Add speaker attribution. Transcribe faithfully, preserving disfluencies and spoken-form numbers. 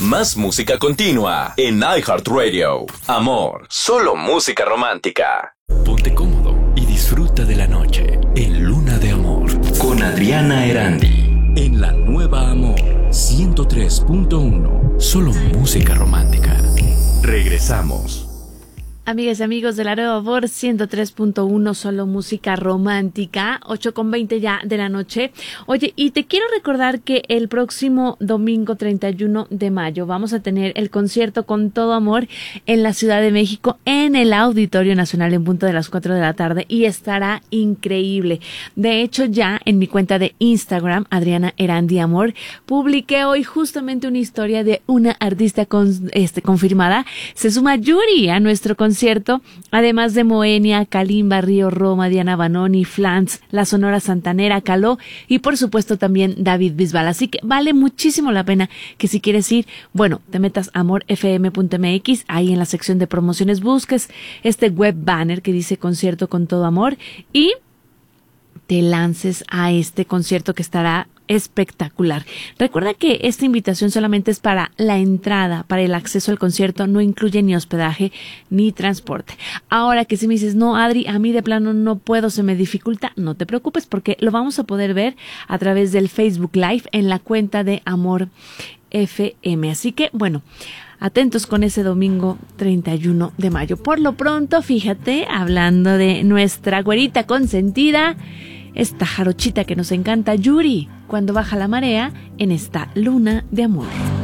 Speaker 1: Más música continua en iHeartRadio. Amor, solo música romántica.
Speaker 2: Ponte cómodo y disfruta de la noche en Luna de Amor con Adriana Erandi. En la nueva Amor ciento tres punto uno. Solo música romántica. Regresamos.
Speaker 3: Amigas y amigos de la nueva Amor ciento tres punto uno, solo música romántica, ocho con veinte ya de la noche. Oye, y te quiero recordar que el próximo domingo treinta y uno de mayo vamos a tener el concierto Con Todo Amor en la Ciudad de México, en el Auditorio Nacional, en punto de las cuatro de la tarde, y estará increíble. De hecho, ya en mi cuenta de Instagram, Adriana Erandi Amor, publiqué hoy justamente una historia de una artista con, este, confirmada. Se suma Yuri a nuestro concierto. Concierto, además de Moenia, Kalimba, Río Roma, Diana Banoni, Flans, la Sonora Santanera, Caló y por supuesto también David Bisbal. Así que vale muchísimo la pena que si quieres ir, bueno, te metas a amor f m punto m x, ahí en la sección de promociones busques este web banner que dice Concierto Con Todo Amor y te lances a este concierto que estará espectacular. Recuerda que esta invitación solamente es para la entrada, para el acceso al concierto, no incluye ni hospedaje ni transporte. Ahora que si me dices, no, Adri, a mí de plano no puedo, se me dificulta, no te preocupes porque lo vamos a poder ver a través del Facebook Live en la cuenta de Amor F M. Así que, bueno, atentos con ese domingo treinta y uno de mayo. Por lo pronto, fíjate, hablando de nuestra güerita consentida, esta jarochita que nos encanta, Yuri, Cuando baja la marea, en esta Luna de Amor.